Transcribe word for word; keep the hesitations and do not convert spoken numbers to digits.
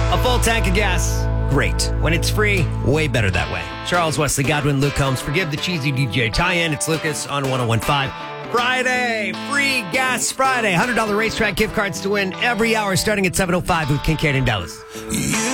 A full tank of gas, great. When it's free, way better that way. Charles Wesley, Godwin, Luke Combs. Forgive the cheesy D J tie-in. It's Lucas on one oh one point five. Friday, free gas Friday. one hundred dollars racetrack gift cards to win every hour starting at seven oh five with Kincaid and Dallas. You